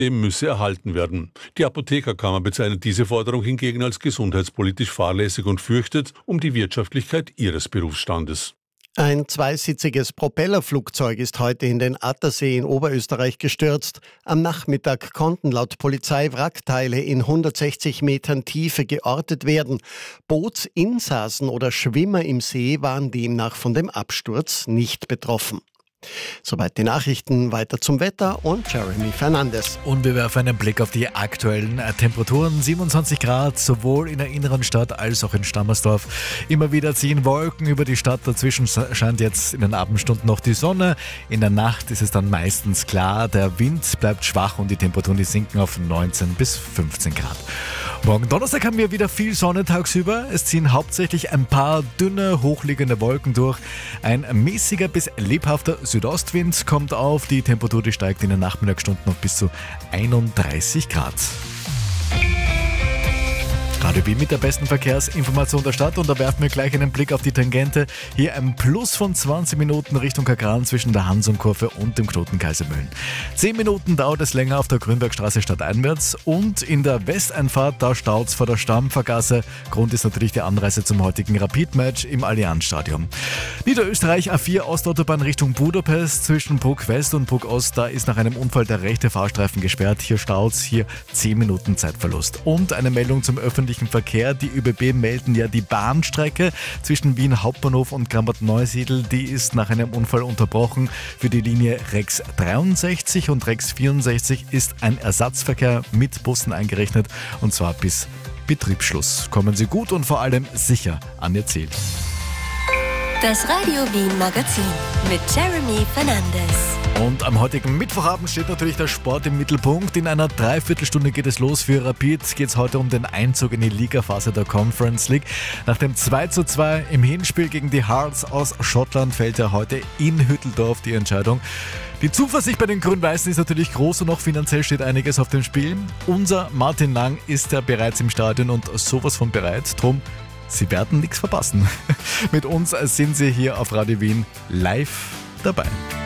müsse erhalten werden. Die Apothekerkammer bezeichnet diese Forderung hingegen als gesundheitspolitisch fahrlässig und fürchtet um die Wirtschaftlichkeit ihres Berufsstandes. Ein zweisitziges Propellerflugzeug ist heute in den Attersee in Oberösterreich gestürzt. Am Nachmittag konnten laut Polizei Wrackteile in 160 Metern Tiefe geortet werden. Bootsinsassen oder Schwimmer im See waren demnach von dem Absturz nicht betroffen. Soweit die Nachrichten, weiter zum Wetter und Jeremy Fernandes. Und wir werfen einen Blick auf die aktuellen Temperaturen. 27 Grad, sowohl in der inneren Stadt als auch in Stammersdorf. Immer wieder ziehen Wolken über die Stadt. Dazwischen scheint jetzt in den Abendstunden noch die Sonne. In der Nacht ist es dann meistens klar. Der Wind bleibt schwach und die Temperaturen die sinken auf 19 bis 15 Grad. Morgen Donnerstag haben wir wieder viel Sonne tagsüber. Es ziehen hauptsächlich ein paar dünne, hochliegende Wolken durch. Ein mäßiger bis lebhafter Südostwind kommt auf. Die Temperatur die steigt in den Nachmittagsstunden noch bis zu 31 Grad. Radio Wien mit der besten Verkehrsinformation der Stadt und da werfen wir gleich einen Blick auf die Tangente. Hier ein Plus von 20 Minuten Richtung Kagran zwischen der Hansum-Kurve und dem Knoten Kaisermühlen. 10 Minuten dauert es länger auf der Grünbergstraße stadteinwärts und in der Westeinfahrt, da staut's vor der Stammvergasse. Grund ist natürlich die Anreise zum heutigen Rapid-Match im Allianzstadion. Niederösterreich A4 Ostautobahn Richtung Budapest zwischen Bruck West und Bruck Ost, da ist nach einem Unfall der rechte Fahrstreifen gesperrt. Hier staut's, hier 10 Minuten Zeitverlust. Und eine Meldung zum öffentlichen Verkehr. Die ÖBB melden ja die Bahnstrecke zwischen Wien Hauptbahnhof und Krambach-Neusiedl. Die ist nach einem Unfall unterbrochen. Für die Linie Rex 63 und Rex 64 ist ein Ersatzverkehr mit Bussen eingerechnet und zwar bis Betriebsschluss. Kommen Sie gut und vor allem sicher an Ihr Ziel. Das Radio Wien Magazin mit Jeremy Fernandes. Und am heutigen Mittwochabend steht natürlich der Sport im Mittelpunkt. In einer Dreiviertelstunde geht es los. Für Rapid geht es heute um den Einzug in die Ligaphase der Conference League. Nach dem 2:2 im Hinspiel gegen die Hearts aus Schottland fällt ja heute in Hütteldorf die Entscheidung. Die Zuversicht bei den Grün-Weißen ist natürlich groß und auch finanziell steht einiges auf dem Spiel. Unser Martin Lang ist ja bereits im Stadion und sowas von bereit. Drum, Sie werden nichts verpassen. Mit uns sind Sie hier auf Radio Wien live dabei.